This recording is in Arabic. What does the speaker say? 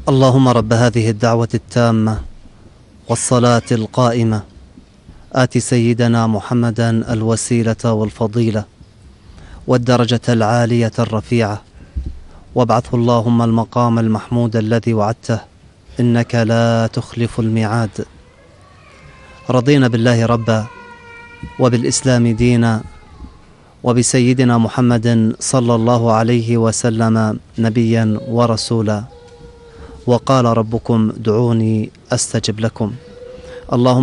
اللهم رب هذه الدعوة التامة والصلاة القائمة آت سيدنا محمدا الوسيلة والفضيلة والدرجة العالية الرفيعة وابعثه اللهم المقام المحمود الذي وعدته إنك لا تخلف الميعاد. رضينا بالله ربا وبالإسلام دينا وبسيدنا محمد صلى الله عليه وسلم نبيا ورسولا. وقال ربكم ادعوني أستجب لكم. اللهم